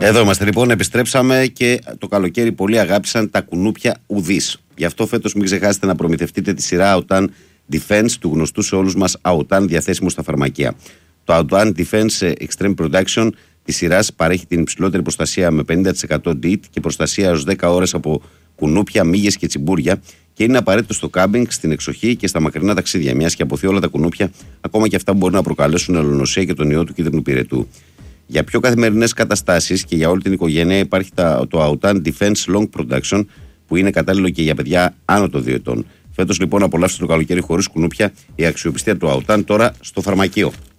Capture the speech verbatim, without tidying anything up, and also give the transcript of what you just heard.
Εδώ είμαστε λοιπόν, επιστρέψαμε και το καλοκαίρι πολλοί αγάπησαν τα κουνούπια ουδής. Γι' αυτό φέτος μην ξεχάσετε να προμηθευτείτε τη σειρά Autan Defense του γνωστού σε όλους μας Autan, διαθέσιμο στα φαρμακεία. Το Autan Defense Extreme Protection της σειράς παρέχει την υψηλότερη προστασία με πενήντα τοις εκατό ντι άι τι και προστασία έως δέκα ώρες από κουνούπια, μύγες και τσιμπούρια και είναι απαραίτητο στο κάμπινγκ, στην εξοχή και στα μακρινά ταξίδια. Μιας και αποθεί όλα τα κουνούπια, ακόμα και αυτά που μπορεί να προκαλέσουν ελονοσία και τον ιό του κίτρινου πυρετού. Για πιο καθημερινές καταστάσεις και για όλη την οικογένεια υπάρχει το Autan Defense Long Protection που είναι κατάλληλο και για παιδιά άνω των δύο ετών. Φέτος λοιπόν απολαύστε το καλοκαίρι χωρίς κουνούπια, η αξιοπιστία του Autan τώρα στο φαρμακείο.